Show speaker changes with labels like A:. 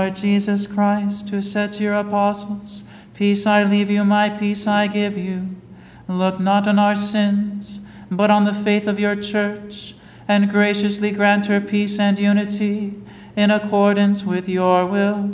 A: Lord Jesus Christ, who said to your apostles, "Peace I leave you, my peace I give you," look not on our sins, but on the faith of your church, and graciously grant her peace and unity in accordance with your will,